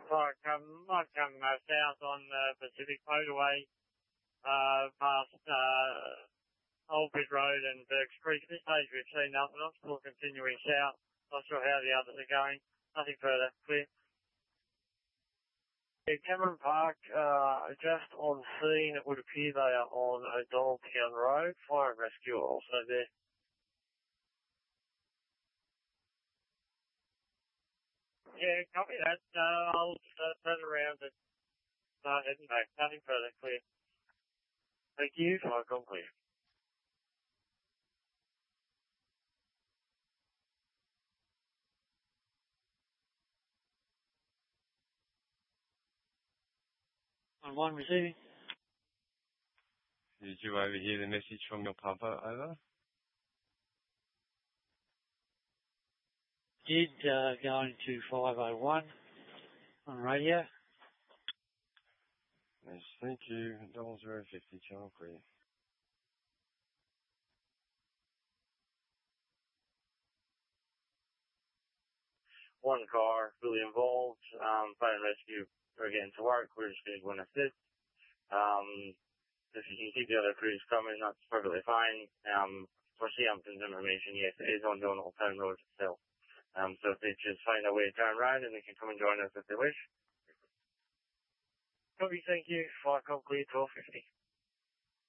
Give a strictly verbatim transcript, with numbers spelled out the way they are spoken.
Right, come, might come uh, south on uh, Pacific Motorway, uh, past uh, Old Pit Road and Burks Creek. At this stage we've seen nothing. I'm still continuing south. Not sure how the others are going. Nothing further. Clear. Yeah, Cameron Park, uh, just on scene. It would appear they are on O'Donnelltown Road. Fire and rescue are also there. Yeah, copy that. Uh, I'll uh, turn around and start heading back. Nothing further. Clear. Thank you. Fire complete. On one receiving. Did you overhear the message from your pumper? Over. Did uh, going to five oh one on radio. Yes, thank you. Double zero fifty, channel clear. One car fully involved. Um, fire and rescue are getting to work. We're just going to go and assist. Um, if you can keep the other crews coming, that's perfectly fine. Um, for Seampton's information, yes, it is on Donald Town Road itself. Um, so if they just find a way to turn around and they can come and join us if they wish. Copy, thank you. Fire complete, twelve fifty.